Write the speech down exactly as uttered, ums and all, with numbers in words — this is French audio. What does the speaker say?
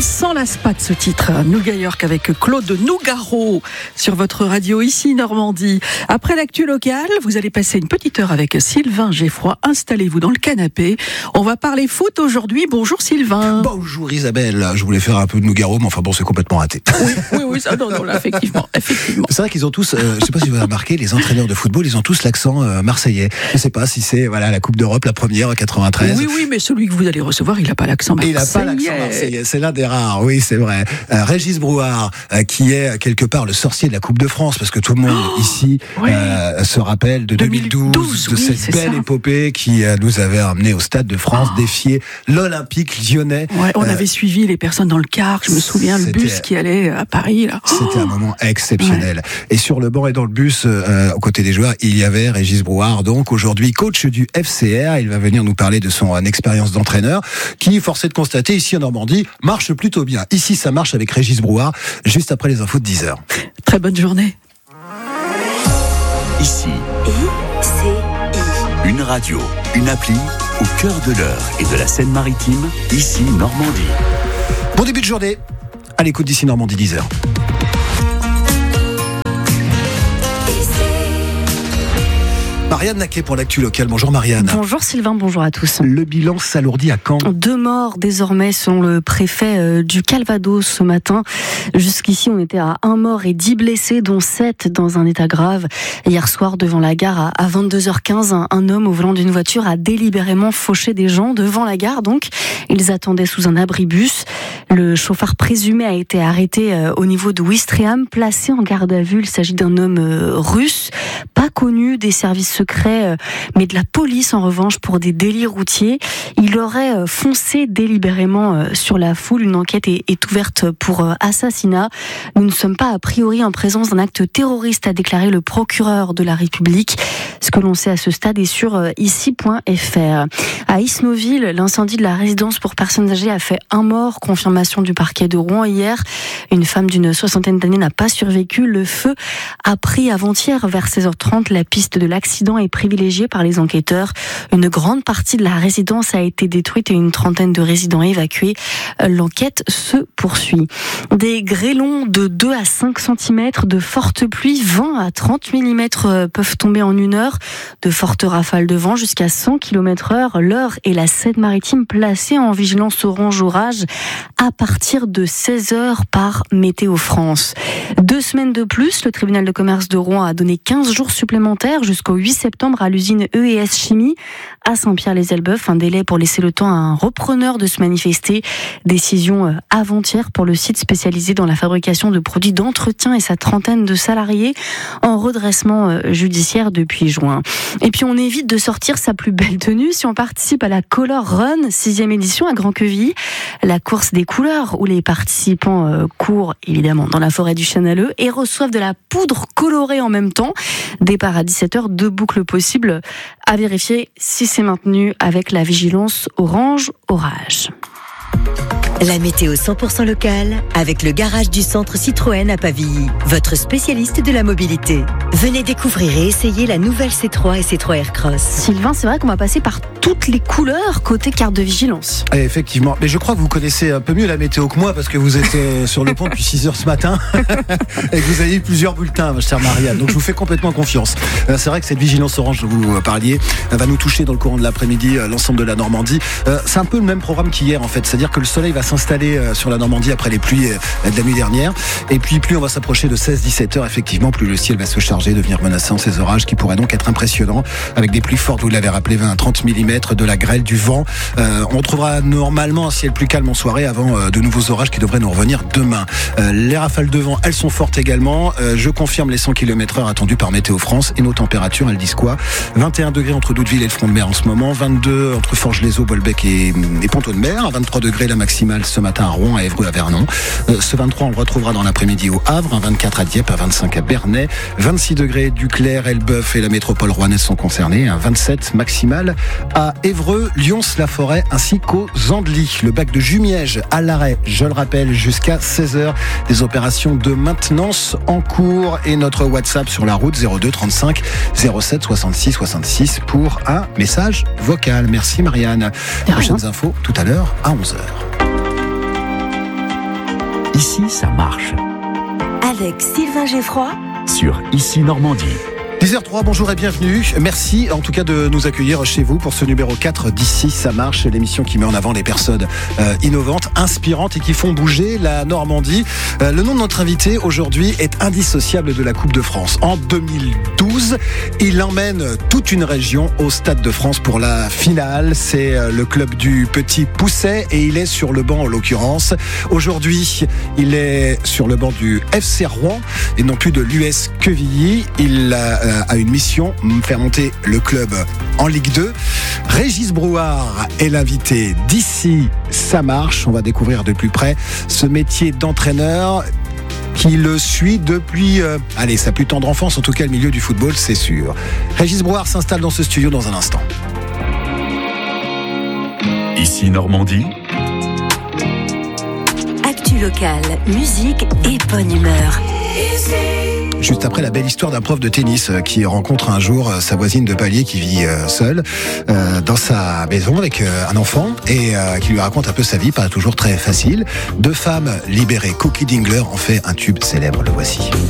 s'en lasse pas de ce titre, New York avec Claude Nougaro sur votre radio ici Normandie. Après l'actu locale, vous allez passer une petite heure avec Sylvain Geffroy. Installez-vous dans le canapé. On va parler foot aujourd'hui. Bonjour Sylvain. Bonjour Isabelle. Je voulais faire un peu de Nougaro, mais enfin bon, c'est complètement raté. Oui, oui, oui, ça, non, non, là, effectivement, effectivement. C'est vrai qu'ils ont tous, euh, je sais pas si vous avez remarqué, les entraîneurs de football, ils ont tous l'accent euh, marseillais. Je sais pas si c'est voilà la Coupe d'Europe, la première en quatre-vingt-treize. Oui, oui, mais celui que vous allez recevoir, il n'a pas l'accent marseillais. Il n'a pas l'accent marseillais. C'est l'un des rares. Oui, c'est vrai. Euh, Régis Brouard, euh, qui est quelque part le sorcier de la Coupe de France, parce que tout le monde oh, ici oui. euh, se rappelle de deux mille douze, deux mille douze de oui, cette belle ça. épopée qui euh, nous avait amené au Stade de France, oh. défier l'Olympique lyonnais. Ouais, on euh, avait suivi les personnes dans le car, je me souviens, le bus qui allait à Paris. Là. C'était oh. un moment exceptionnel. Ouais. Et sur le banc et dans le bus, euh, aux côtés des joueurs, il y avait Régis Brouard, donc aujourd'hui coach du F C R. Il va venir nous parler de son euh, expérience d'entraîneur, qui, forcé de constater, ici en Normandie, marche plutôt bien. Ici, ça marche avec Régis Brouard, juste après les infos de dix heures. Très bonne journée. Ici, I C I. Une radio, une appli, au cœur de l'Eure et de la Seine-Maritime, ici Normandie. Bon début de journée, à l'écoute d'ici Normandie, dix heures. Marianne Naquet pour l'actu locale. Bonjour Marianne. Bonjour Sylvain, bonjour à tous. Le bilan s'alourdit à Caen. Deux morts désormais selon le préfet du Calvados ce matin. Jusqu'ici on était à un mort et dix blessés, dont sept dans un état grave. Hier soir devant la gare à vingt-deux heures quinze, un, un homme au volant d'une voiture a délibérément fauché des gens devant la gare. Donc ils attendaient sous un abribus. Le chauffeur présumé a été arrêté au niveau de Ouistreham, placé en garde à vue. Il s'agit d'un homme russe, pas connu des services secret, mais de la police en revanche pour des délits routiers. Il aurait foncé délibérément sur la foule. Une enquête est, est ouverte pour assassinat. Nous ne sommes pas a priori en présence d'un acte terroriste, a déclaré le procureur de la République. Ce que l'on sait à ce stade est sur ici point f r. À Isnoville, l'incendie de la résidence pour personnes âgées a fait un mort, confirmation du parquet de Rouen hier. Une femme d'une soixantaine d'années n'a pas survécu. Le feu a pris avant-hier vers seize heures trente. La piste de l'accident est privilégiée par les enquêteurs. Une grande partie de la résidence a été détruite et une trentaine de résidents évacués. L'enquête se poursuit. Des grêlons de deux à cinq centimètres, de fortes pluies, vingt à trente millimètres peuvent tomber en une heure. De fortes rafales de vent jusqu'à cent kilomètres heure. L'Eure et la Seine-Maritime placées en vigilance orange orage à partir de seize heures par Météo France. Deux semaines de plus, le tribunal de commerce de Rouen a donné quinze jours supplémentaires jusqu'au huit septembre à l'usine E et S Chimie à Saint-Pierre-les-Elbeuf. Un délai pour laisser le temps à un repreneur de se manifester. Décision avant-hier pour le site spécialisé dans la fabrication de produits d'entretien et sa trentaine de salariés en redressement judiciaire depuis juin. Et puis on évite de sortir sa plus belle tenue si on participe à la Color Run, sixième édition à Grand-Quevilly. La course des couleurs où les participants courent évidemment dans la forêt du Chanaleu et reçoivent de la poudre colorée en même temps. Départ à dix-sept heures, deux boucles possibles à vérifier si c'est maintenu avec la vigilance orange orage. La météo cent pour cent locale avec le garage du centre Citroën à Pavilly, votre spécialiste de la mobilité. Venez découvrir et essayer la nouvelle C trois et C trois Aircross. Sylvain, c'est vrai qu'on va passer par toutes les couleurs côté carte de vigilance. Et effectivement, mais je crois que vous connaissez un peu mieux la météo que moi parce que vous êtes sur le pont depuis six heures ce matin et que vous avez eu plusieurs bulletins, ma chère Marianne. Donc je vous fais complètement confiance. C'est vrai que cette vigilance orange dont vous parliez va nous toucher dans le courant de l'après-midi l'ensemble de la Normandie. C'est un peu le même programme qu'hier en fait, c'est-à-dire que le soleil va s'installer sur la Normandie après les pluies de la nuit dernière. Et puis plus on va s'approcher de seize à dix-sept heures, effectivement, plus le ciel va se charger, devenir menaçant, ces orages qui pourraient donc être impressionnants, avec des pluies fortes, vous l'avez rappelé, vingt à trente millimètres, de la grêle, du vent. Euh, on retrouvera normalement un ciel plus calme en soirée avant euh, de nouveaux orages qui devraient nous revenir demain. Euh, les rafales de vent, elles sont fortes également. Euh, je confirme les cent kilomètres heure attendus par Météo France. Et nos températures, elles disent quoi ? vingt et un degrés entre Doudeville et le front de mer en ce moment, vingt-deux entre Forges-les-Eaux, Bolbec et, et Ponto-de-Mer, vingt-trois degrés la maximale ce matin à Rouen, à Évreux, à Vernon. Euh, ce vingt-trois, on le retrouvera dans l'après-midi au Havre, un vingt-quatre à Dieppe, à vingt-cinq à Bernay, vingt-six degrés Duclair, Elbeuf et la métropole rouennaise sont concernés, un vingt-sept maximal à Évreux, Lyons-la-Forêt ainsi qu'aux Andelys. Le bac de Jumièges à l'arrêt, je le rappelle, jusqu'à seize heures. Des opérations de maintenance en cours et notre WhatsApp sur la route zéro deux trente-cinq zéro sept soixante-six soixante-six pour un message vocal. Merci Marianne. Prochaines infos tout à l'heure à onze heures. Ici, ça marche. Avec Sylvain Geffroy Sur Ici Normandie. dix heures zéro trois, bonjour et bienvenue. Merci en tout cas de nous accueillir chez vous pour ce numéro quatre d'Ici ça marche, l'émission qui met en avant les personnes euh, innovantes, inspirantes et qui font bouger la Normandie. Euh, le nom de notre invité aujourd'hui est indissociable de la Coupe de France. En deux mille douze, il emmène toute une région au Stade de France pour la finale. C'est euh, le club du Petit Pousset et il est sur le banc en l'occurrence. Aujourd'hui, il est sur le banc du F C Rouen et non plus de l'U S Quevilly. Il a a une mission, faire monter le club en Ligue deux. Régis Brouard est l'invité d'Ici ça marche. On va découvrir de plus près ce métier d'entraîneur qui le suit depuis euh, allez, sa plus tendre enfance, en tout cas le milieu du football, c'est sûr. Régis Brouard s'installe dans ce studio dans un instant. Ici Normandie. Actu locale, musique et bonne humeur. Juste après la belle histoire d'un prof de tennis qui rencontre un jour sa voisine de palier qui vit seule euh, dans sa maison avec un enfant et euh, qui lui raconte un peu sa vie, pas toujours très facile. Deux femmes libérées, Cookie Dingler en fait un tube célèbre, le voici.